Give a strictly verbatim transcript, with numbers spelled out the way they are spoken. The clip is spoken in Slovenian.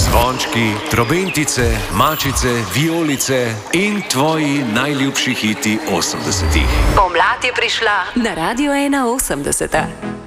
Zvončki, trobentice, mačice, vijolice in tvoji najljubši hiti osemdesetih. Pomlad je prišla na Radio ena osemdeset.